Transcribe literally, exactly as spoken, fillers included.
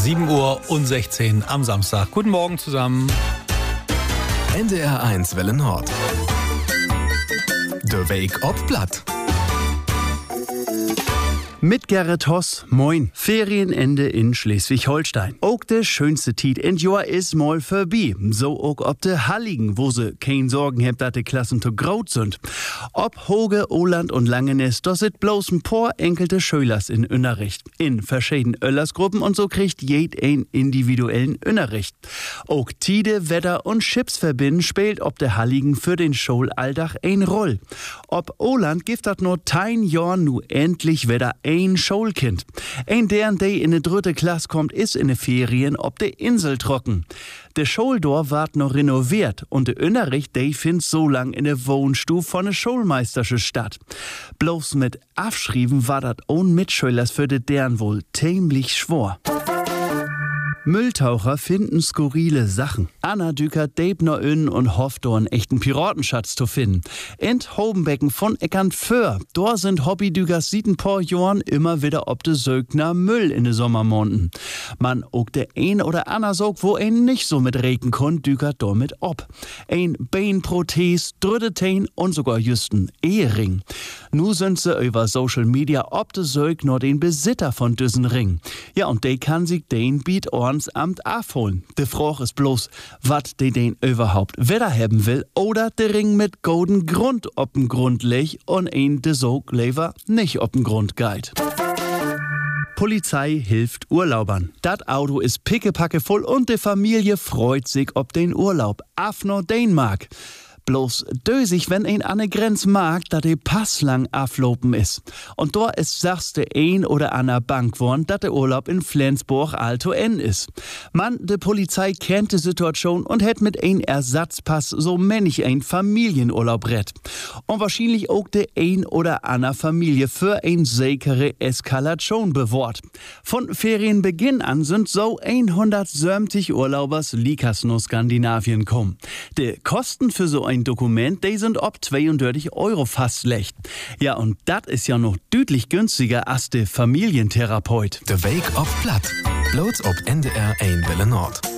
sieben Uhr sechzehn am Samstag. Guten Morgen zusammen. N D R eins Welle Nord. De Week op Blatt. Mit Gerrit Hoss, moin. Ferienende in Schleswig-Holstein. Auch der schönste Tiet in Jahr is mal vorbei. So auch ob de Halligen, wo se kein Sorgen hebt, dat de Klassen zu groß sind. Ob Hoge, Oland und Langenes, da sit bloß ein paar enkelte Schülers in Unterricht. In verschiedenen Öllersgruppen und so kriegt jed ein individuellen Unterricht. Auch Tide, Wetter und Chips verbinden spielt ob de Halligen für den Schulalltag ein Roll. Ob Oland gibt dat nur tein Jahr nu endlich wieder ein Schulkind. Ein deren der in de dritte Klasse kommt, ist in de Ferien ob de Insel trocken. De Schuldor ward noch renoviert und de Unterricht der findet so lang in de Wohnstuf von de Schulmeistersche statt. Bloß mit Abschrieben war dat ohne Mitschülers für de deren wohl ziemlich schwor. Mülltaucher finden skurrile Sachen. Anna Düker debt noch in und hofft, da einen echten Piratenschatz zu finden. In Hobenbecken von Eckernföhr, da sind Hobbydükers seit ein paar Jahren immer wieder ob de Sögner Müll in de Sommermonaten. Man ook de ein oder Anna sog, wo ein nicht so mit regen kon, dükert damit ob. Ein Beinprothese, Drüttetein und sogar justen Ehering. Nu sind se über Social Media ob de Sögner den Besitter von düsen Ring. Ja, und de kann sich den Beat Amt abholen. De Frage ist bloß, wat de den überhaupt wieder haben will oder de Ring mit golden Grund ob'n Grund leg und ein de Sog lever nicht ob'n Grund geit. Polizei hilft Urlaubern. Dat Auto ist pickepacke voll und de Familie freut sich ob den Urlaub. Afno Dänemark. Bloß dösig, wenn ein an der Grenz mag, da de Pass lang aflopen is. Und da ist sagst de ein oder aner Bank worn, dat de Urlaub in Flensburg alto en is. Man, de Polizei kennt die Situation und hätt mit ein Ersatzpass so männig ein Familienurlaub rett. Und wahrscheinlich auch de ein oder aner Familie für ein säkere Eskalation bewahrt. Von Ferienbeginn an sind so hundertsiebzig Urlaubers Likas no Skandinavien kommen. De Kosten für so ein Dokument, die sind ob zweiunddreißig Euro fast lecht. Ja, und das ist ja noch deutlich günstiger als der Familientherapeut. De Week op Blatt. Bloß ob N D R eins Welle Nord.